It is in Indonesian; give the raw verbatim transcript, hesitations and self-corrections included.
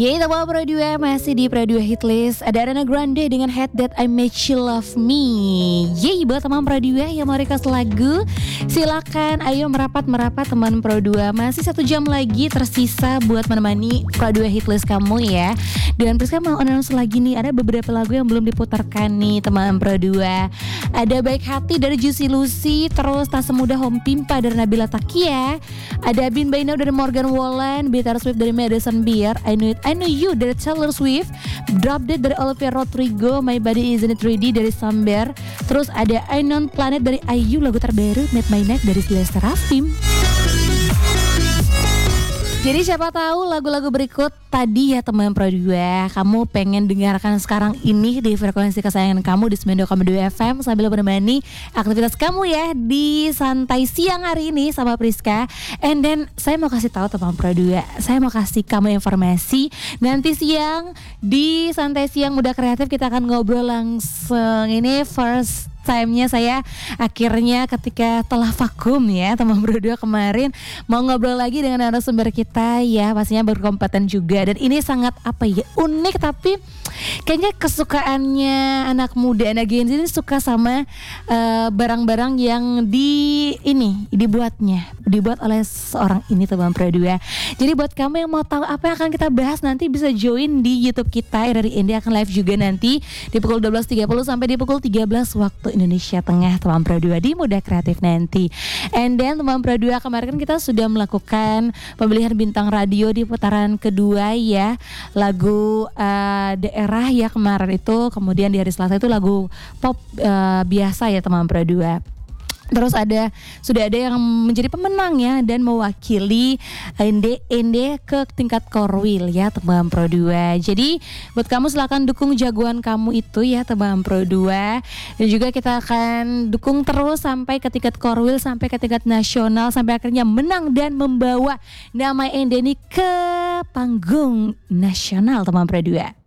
Ya itu Pro dua masih di Pro dua Hitlist. Ada Ariana Grande dengan Head That I Made You Love Me. Yeay buat teman Pro dua yang mau request lagu, silakan ayo merapat-merapat teman Pro dua. Masih satu jam lagi tersisa buat menemani Pro dua Hitlist kamu ya. Dan Priska mau announce lagi nih, ada beberapa lagu yang belum diputarkan nih teman Pro dua. Ada Baik Hati dari Juicy Lucy, terus Tak Semudah Home Pimpa dari Nabila Takia. Ada Been By Now dari Morgan Wallen, Bitter Swift dari Madison Beer, I Know It I Know You dari Taylor Swift, Drop Dead dari Olivia Rodrigo, My Body Isn't It three D dari Samber. Terus ada Unknown Planet dari I U, lagu terbaru Meet My Night dari Lester Rafim. Jadi siapa tahu lagu-lagu berikut tadi ya teman Pro dua kamu pengen dengarkan sekarang ini di frekuensi kesayangan kamu di sembilan puluh dua koma dua F M sambil menemani aktivitas kamu ya di santai siang hari ini sama Priska. And then saya mau kasih tahu teman Pro dua, saya mau kasih kamu informasi nanti siang di santai siang muda kreatif kita akan ngobrol langsung. Ini first time-nya saya akhirnya ketika telah vakum ya teman Pro dua kemarin mau ngobrol lagi dengan narasumber kita ya, pastinya berkompeten juga. Dan ini sangat apa ya, unik tapi kayaknya kesukaannya anak muda, anak Gen Z ini suka sama uh, barang-barang yang di ini dibuatnya dibuat oleh seorang ini teman Pro dua. Jadi buat kamu yang mau tahu apa yang akan kita bahas nanti bisa join di YouTube kita. Dari Indi akan live juga nanti di pukul dua belas tiga puluh sampai di pukul tiga belas waktu Indonesia Tengah teman Pro dua di Muda Kreatif nanti. And then teman Pro dua kemarin kan kita sudah melakukan pemilihan bintang radio di putaran kedua ya, lagu uh, daerah ya kemarin itu. Kemudian di hari Selasa itu lagu pop uh, biasa ya teman Pro dua. Terus ada sudah ada yang menjadi pemenang ya dan mewakili Ende Ende ke tingkat Korwil ya teman Pro dua. Jadi buat kamu silakan dukung jagoan kamu itu ya teman Pro dua. Dan juga kita akan dukung terus sampai ke tingkat Korwil, sampai ke tingkat nasional, sampai akhirnya menang dan membawa nama Ende ini ke panggung nasional teman Pro dua.